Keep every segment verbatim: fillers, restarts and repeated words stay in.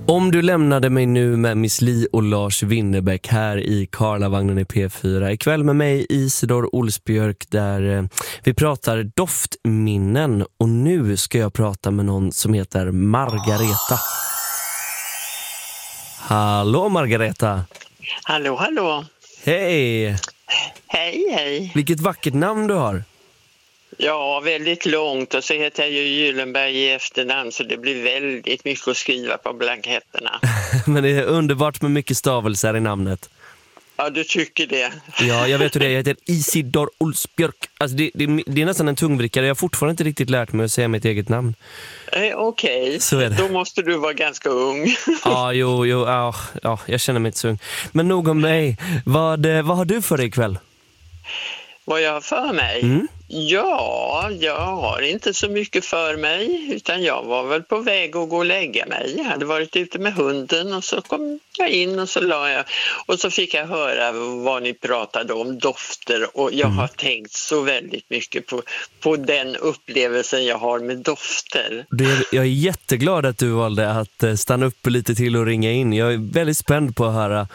Om du lämnade mig nu med Miss Li och Lars Winnerbäck här i Karlavagnen i P fyra. Ikväll med mig Isidor Olsbjörk där eh, vi pratar doftminnen. Och nu ska jag prata med någon som heter Margareta. Hallå Margareta. Hallå, hallå. Hej. Hej, hej. Vilket vackert namn du har. Ja, väldigt långt och så heter jag ju Gyllenberg i efternamn så det blir väldigt mycket att skriva på blanketterna. Men det är underbart med mycket stavelser i namnet. Ja, du tycker det. Ja, jag vet hur det är. Jag heter Isidor Olsbjörk. Alltså det, det, det är nästan en tungvrickare. Jag har fortfarande inte riktigt lärt mig att säga mitt eget namn. Eh, Okej, okay. Då måste du vara ganska ung. Ja, jo, jo ja, ja, jag känner mig inte så ung. Men nog om mig. Vad, vad har du för dig ikväll? Vad jag har för mig? Mm. Ja, jag har inte så mycket för mig utan jag var väl på väg att gå och lägga mig. Jag hade varit ute med hunden och så kom jag in och så la jag och så fick jag höra vad ni pratade om, dofter, och jag mm. har tänkt så väldigt mycket på, på den upplevelsen jag har med dofter. Det, jag är jätteglad att du valde att stanna upp lite till och ringa in. Jag är väldigt spänd på att höra.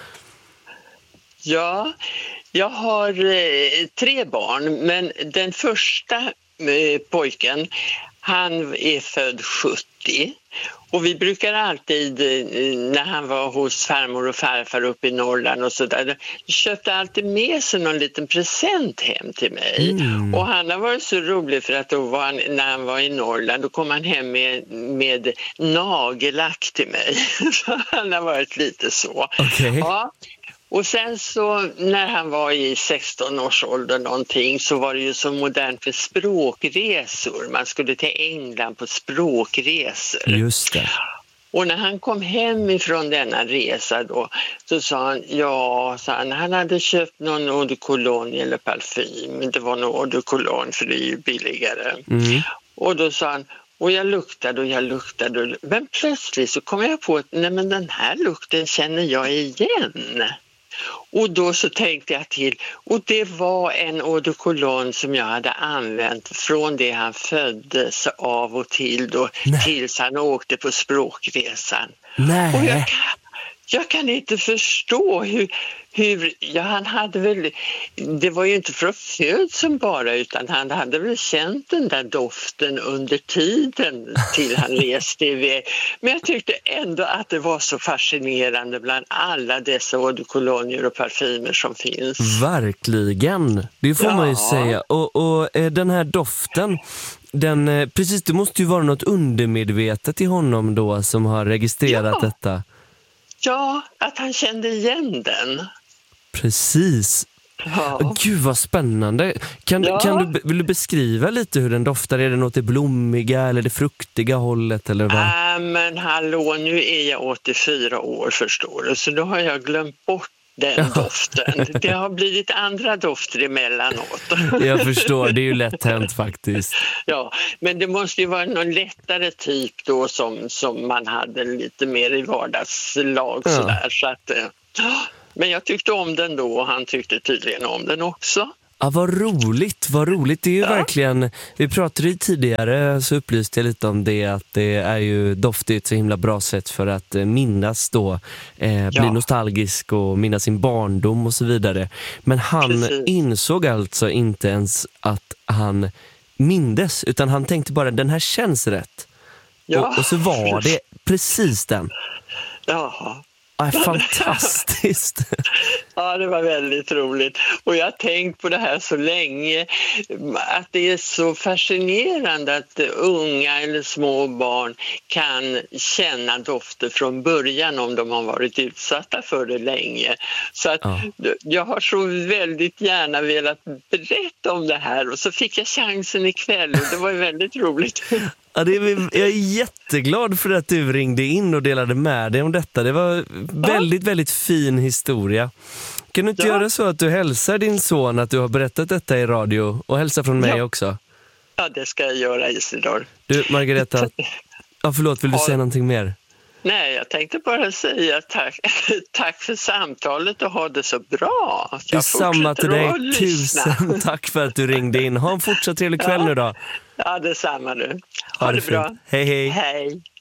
Ja, jag har eh, tre barn, men den första eh, pojken, han är född sjuttio. Och vi brukar alltid, eh, när han var hos farmor och farfar uppe i Norrland och sådär, köpte alltid med sig någon liten present hem till mig. Mm. Och han har varit så rolig för att då var han, när han var i Norrland, då kom han hem med, med nagellack till mig. Så han har varit lite så. Okay. Ja. Och sen så när han var i sexton års ålder någonting så var det ju så modernt för språkresor. Man skulle till England på språkresor. Just det. Och när han kom hem ifrån denna resa då så sa han, ja, sa han, han hade köpt någon eau de cologne eller parfym. Det var någon eau de cologne för det är ju billigare. Mm. Och då sa han, och jag luktade och jag luktade. Men plötsligt så kom jag på att nej, men den här lukten känner jag igen. Och då så tänkte jag till, och det var en eau de cologne som jag hade använt från det han föddes av och till då, Nej. tills han åkte på språkresan. Nej. Och jag, jag kan inte förstå hur, hur ja, han hade väl, det var ju inte från födseln bara utan han hade väl känt den där doften under tiden till han reste iväg. Men jag tyckte ändå att det var så fascinerande bland alla dessa eau de cologne och parfymer som finns. Verkligen, det får ja. man ju säga. Och, och den här doften, den, precis, det måste ju vara något undermedvetet i honom då som har registrerat ja. detta. Ja, att han kände igen den. Precis. Ja. Gud vad spännande. Kan, ja. kan du, vill du beskriva lite hur den doftar? Är det något det blommiga eller det fruktiga hållet? Eller vad? Äh, men hallå, nu är jag åttiofyra år förstår du. Så då har jag glömt bort den ja. doften. Det har blivit andra dofter emellanåt. Jag förstår, det är ju lätt hänt faktiskt. Ja, men det måste ju vara någon lättare typ då som, som man hade lite mer i vardagslag ja. sådär. Så att, men jag tyckte om den då och han tyckte tydligen om den också. Ja, vad roligt, vad roligt. Det är ju ja. verkligen, vi pratade ju tidigare så upplyste jag lite om det att det är ju doftigt så himla bra sätt för att minnas då, eh, ja. bli nostalgisk och minnas sin barndom och så vidare. Men han Precis. insåg alltså inte ens att han mindes utan han tänkte bara den här känns rätt. Ja. Och, och så var det precis den. Ja. Ja, fantastiskt. Ja, det var väldigt roligt. Och jag har tänkt på det här så länge att det är så fascinerande att unga eller små barn kan känna dofter från början om de har varit utsatta för det länge. Så att ja. jag har så väldigt gärna velat berätta om det här och så fick jag chansen ikväll och det var väldigt roligt. Ja, det är, jag är jätteglad för att du ringde in och delade med dig om detta. Det var väldigt, väldigt fin historia. Kan du inte ja. göra så att du hälsar din son att du har berättat detta i radio och hälsar från mig ja. också? Ja, det ska jag göra, Isidor. Du, Margareta, ja, förlåt, vill du ja. säga någonting mer? Nej, jag tänkte bara säga tack, tack för samtalet och ha det så bra. Jag Detsamma till dig, tusen tack för att du ringde in. Ha en fortsatt trevlig kväll ja. nu då. Ja, detsamma du. Ha, ha det, det bra. Hej, hej. Hej.